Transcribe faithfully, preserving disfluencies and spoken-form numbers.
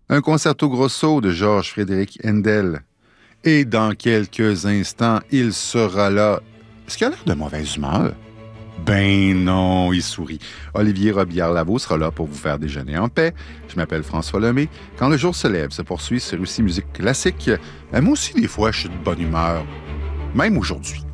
Un concerto grosso de Georges Frédéric Handel. Et dans quelques instants, il sera là. Est-ce qu'il a l'air de mauvaise humeur? Ben non, il sourit. Olivier Robillard-Lavaux sera là pour vous faire déjeuner en paix. Je m'appelle François Lemay. Quand le jour se lève, se poursuit sur Russie Musique Classique. Moi aussi, des fois, je suis de bonne humeur. Même aujourd'hui.